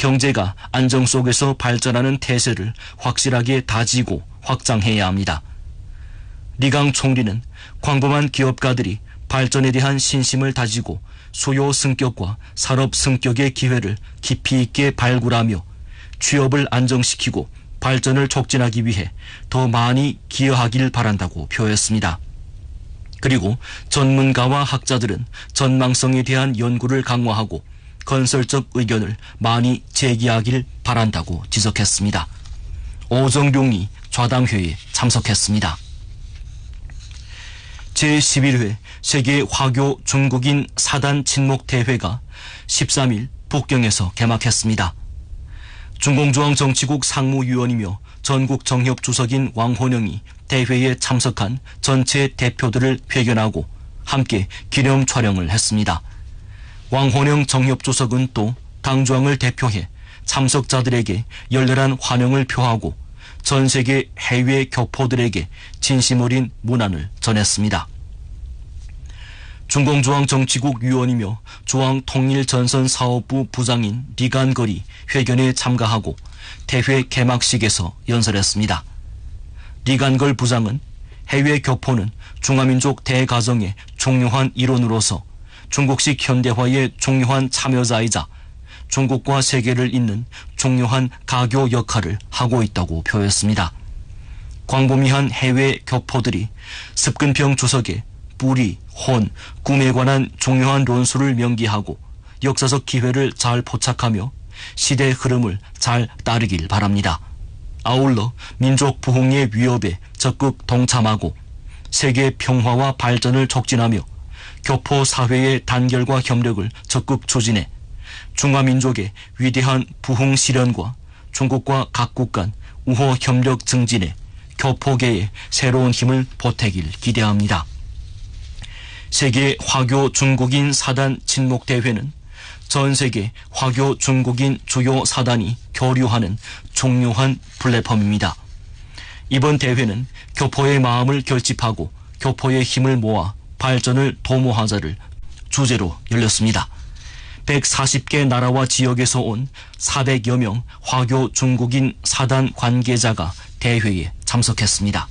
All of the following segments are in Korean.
경제가 안정 속에서 발전하는 태세를 확실하게 다지고 확장해야 합니다. 리강 총리는 광범한 기업가들이 발전에 대한 신심을 다지고 수요 승격과 산업 승격의 기회를 깊이 있게 발굴하며 취업을 안정시키고 발전을 촉진하기 위해 더 많이 기여하길 바란다고 표했습니다. 그리고 전문가와 학자들은 전망성에 대한 연구를 강화하고 건설적 의견을 많이 제기하길 바란다고 지적했습니다. 오정룡이 좌당회에 참석했습니다. 제11회 세계 화교 중국인 사단 친목 대회가 13일 북경에서 개막했습니다. 중공중앙정치국 상무위원이며 전국 정협 주석인 왕호령이 대회에 참석한 전체 대표들을 회견하고 함께 기념 촬영을 했습니다. 왕호령 정협 주석은 또 당중앙을 대표해 참석자들에게 열렬한 환영을 표하고 전 세계 해외 교포들에게 진심 어린 문안을 전했습니다. 중공중앙정치국 위원이며 중앙통일전선사업부 부장인 리간걸이 회견에 참가하고 대회 개막식에서 연설했습니다. 리간걸 부장은 해외 교포는 중화민족 대가정의 중요한 일원으로서 중국식 현대화의 중요한 참여자이자 중국과 세계를 잇는 중요한 가교 역할을 하고 있다고 표했습니다. 광범위한 해외 교포들이 습근평 주석의 뿌리, 혼, 꿈에 관한 중요한論수를 명기하고 역사적 기회를 잘 포착하며 시대 흐름을 잘 따르길 바랍니다. 아울러 민족 부흥의 위협에 적극 동참하고 세계 평화와 발전을 촉진하며 교포 사회의 단결과 협력을 적극 추진해 중화민족의 위대한 부흥 실현과 중국과 각국 간 우호 협력 증진에 교포계에 새로운 힘을 보태길 기대합니다. 세계 화교 중국인 사단 친목 대회는 전 세계 화교 중국인 주요 사단이 교류하는 중요한 플랫폼입니다. 이번 대회는 교포의 마음을 결집하고 교포의 힘을 모아 발전을 도모하자를 주제로 열렸습니다. 140개 나라와 지역에서 온 400여 명 화교 중국인 사단 관계자가 대회에 참석했습니다.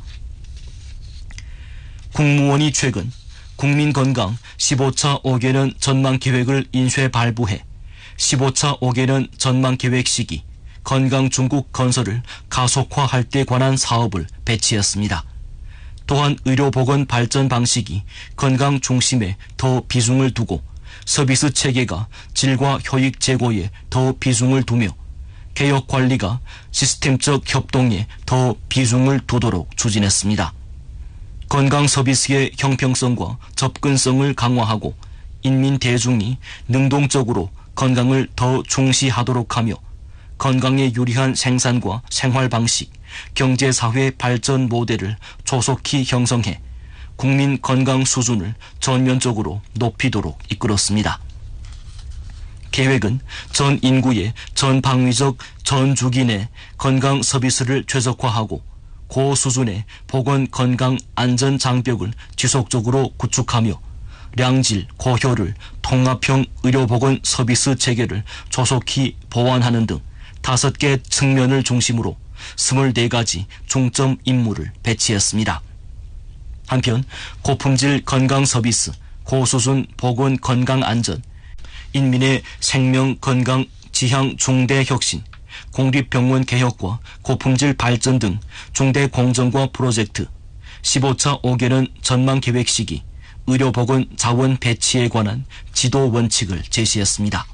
국무원이 최근 국민건강 15차 5개년 전망계획을 인쇄 발부해 15차 5개년 전망계획 시기 건강중국 건설을 가속화할 때 관한 사업을 배치했습니다. 또한 의료보건 발전 방식이 건강 중심에 더 비중을 두고 서비스 체계가 질과 효익 제고에 더 비중을 두며 개혁 관리가 시스템적 협동에 더 비중을 두도록 추진했습니다. 건강 서비스의 형평성과 접근성을 강화하고 인민 대중이 능동적으로 건강을 더 중시하도록 하며 건강에 유리한 생산과 생활 방식, 경제사회 발전 모델을 조속히 형성해 국민 건강 수준을 전면적으로 높이도록 이끌었습니다. 계획은 전 인구의 전방위적 전주기 내 건강 서비스를 최적화하고 고수준의 보건 건강 안전 장벽을 지속적으로 구축하며 량질, 고효율, 통합형 의료보건 서비스 체계를 조속히 보완하는 등 5개 측면을 중심으로 24가지 중점 임무를 배치했습니다. 한편 고품질 건강 서비스, 고수준 보건 건강 안전, 인민의 생명 건강 지향 중대 혁신, 공립병원 개혁과 고품질 발전 등 중대 공정과 프로젝트, 15차 5개년 전망 계획 시기, 의료보건 자원 배치에 관한 지도 원칙을 제시했습니다.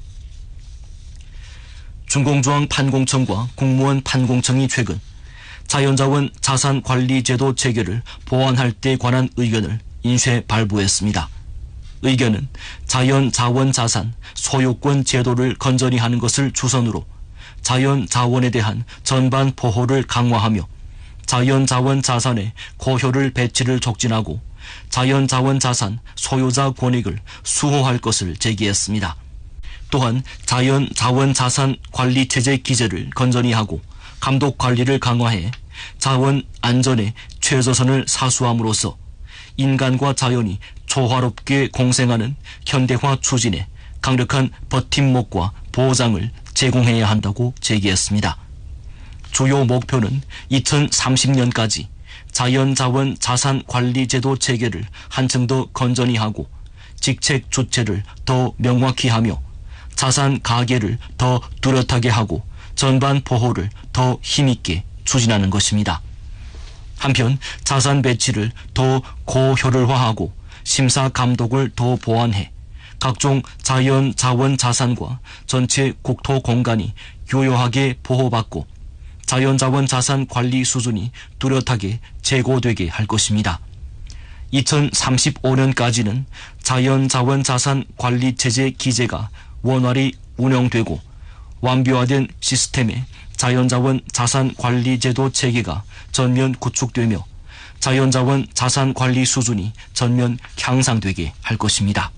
중공중앙 판공청과 국무원 판공청이 최근 자연자원 자산관리제도 체계를 보완할 때 관한 의견을 인쇄 발부했습니다. 의견은 자연자원자산 소유권 제도를 건전히 하는 것을 주선으로 자연자원에 대한 전반 보호를 강화하며 자연자원 자산의 고효율 배치를 촉진하고 자연자원 자산 소유자 권익을 수호할 것을 제기했습니다. 또한 자연자원 자산 관리 체제 기제를 건전히 하고 감독 관리를 강화해 자원 안전에 최저선을 사수함으로써 인간과 자연이 조화롭게 공생하는 현대화 추진에 강력한 버팀목과 보장을 제공해야 한다고 제기했습니다. 주요 목표는 2030년까지 자연자원 자산관리제도 체계를 한층 더 건전히 하고 직책 주체를 더 명확히 하며 자산 가계를 더 뚜렷하게 하고 전반 보호를 더 힘있게 추진하는 것입니다. 한편 자산 배치를 더 고효율화하고 심사 감독을 더 보완해 각종 자연 자원 자산과 전체 국토 공간이 유효하게 보호받고 자연 자원 자산 관리 수준이 뚜렷하게 제고되게 할 것입니다. 2035년까지는 자연 자원 자산 관리 체제 기제가 원활히 운영되고 완비화된 시스템의 자연자원 자산관리제도 체계가 전면 구축되며 자연자원 자산관리 수준이 전면 향상되게 할 것입니다.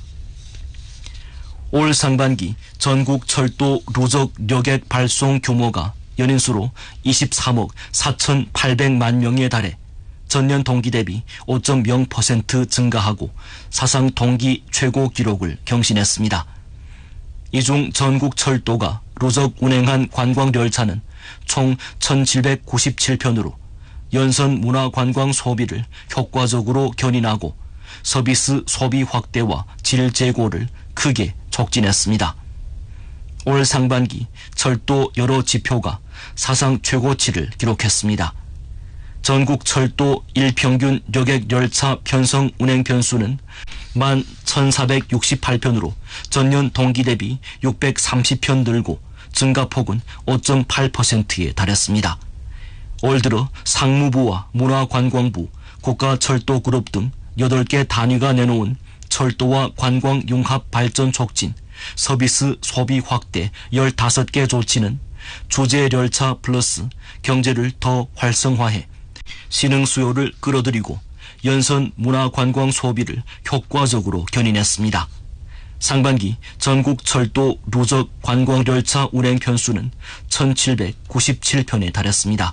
올 상반기 전국 철도 누적 여객 발송 규모가 연인수로 23억 4,800만 명에 달해 전년 동기 대비 5.0% 증가하고 사상 동기 최고 기록을 경신했습니다. 이 중 전국 철도가 누적 운행한 관광열차는 총 1,797편으로 연선 문화관광 소비를 효과적으로 견인하고 서비스 소비 확대와 질 제고를 크게 촉진했습니다. 올 상반기 철도 여러 지표가 사상 최고치를 기록했습니다. 전국 철도 일평균 여객 열차 편성 운행 편수는 11,468편으로 전년 동기 대비 630편 늘고 증가폭은 5.8%에 달했습니다. 올 들어 상무부와 문화관광부, 국가철도그룹 등 8개 단위가 내놓은 철도와 관광 융합 발전 촉진, 서비스 소비 확대 15개 조치는 주제 열차 플러스 경제를 더 활성화해 신흥 수요를 끌어들이고 연선 문화관광 소비를 효과적으로 견인했습니다. 상반기 전국 철도 누적 관광열차 운행 편수는 1,797편에 달했습니다.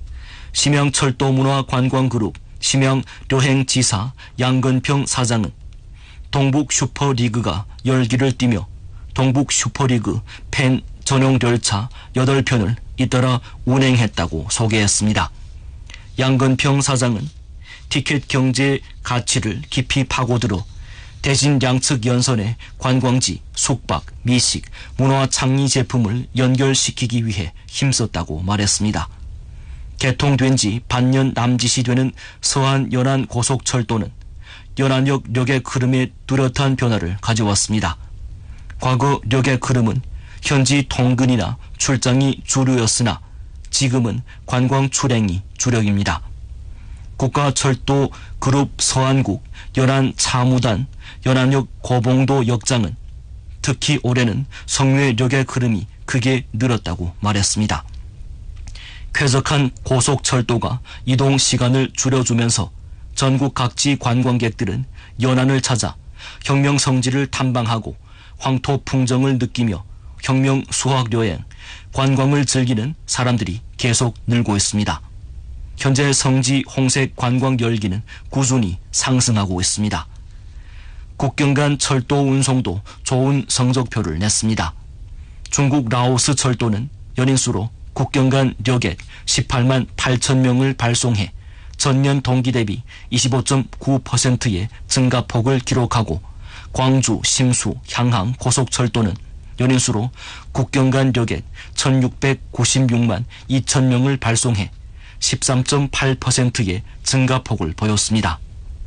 심양철도문화관광그룹 심양여행지사 양건평 사장은 동북 슈퍼리그가 열기를 띠며 동북 슈퍼리그 팬 전용 열차 8편을 잇따라 운행했다고 소개했습니다. 양건평 사장은 티켓 경제의 가치를 깊이 파고들어 대신 양측 연선에 관광지, 숙박, 미식, 문화 창의 제품을 연결시키기 위해 힘썼다고 말했습니다. 개통된 지 반년 남짓이 되는 서안 연안 고속철도는 연안역 여객 흐름에 뚜렷한 변화를 가져왔습니다. 과거 여객 흐름은 현지 통근이나 출장이 주류였으나 지금은 관광 출행이 주력입니다. 국가철도 그룹 서안국 연안 차무단 연안역 고봉도 역장은 특히 올해는 성묘 여객 흐름이 크게 늘었다고 말했습니다. 쾌적한 고속철도가 이동 시간을 줄여주면서 전국 각지 관광객들은 연안을 찾아 혁명 성지를 탐방하고 황토 풍정을 느끼며 혁명 수학 여행, 관광을 즐기는 사람들이 계속 늘고 있습니다. 현재 성지 홍색 관광 열기는 꾸준히 상승하고 있습니다. 국경 간 철도 운송도 좋은 성적표를 냈습니다. 중국 라오스 철도는 연인수로 국경 간 여객 18만 8천 명을 발송해 전년 동기 대비 25.9%의 증가폭을 기록하고 광주, 심수, 향항 고속철도는 연인수로 국경 간 여객 1,696만 2천 명을 발송해 13.8%의 증가폭을 보였습니다.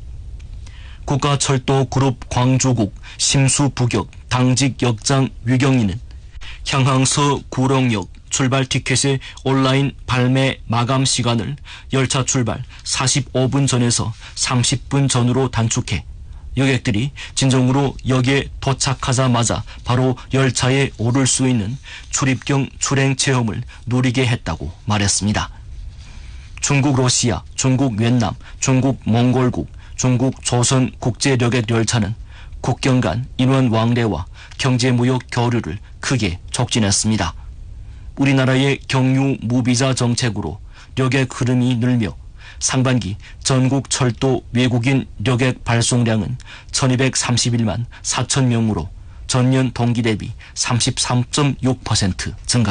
국가철도그룹 광주국 심수부격 당직 역장 유경희는 향항서 구롱역 출발 티켓의 온라인 발매 마감 시간을 열차 출발 45분 전에서 30분 전으로 단축해 여객들이 진정으로 역에 도착하자마자 바로 열차에 오를 수 있는 출입경 출행 체험을 누리게 했다고 말했습니다. 중국 러시아, 중국越南, 중국 몽골국, 중국 조선 국제여객 열차는 국경 간 인원 왕래와 경제무역 교류를 크게 촉진했습니다. 우리나라의 경유 무비자 정책으로 여객 흐름이 늘며 상반기 전국 철도 외국인 여객 발송량은 1,231만 4천 명으로 전년 동기 대비 33.6% 증가.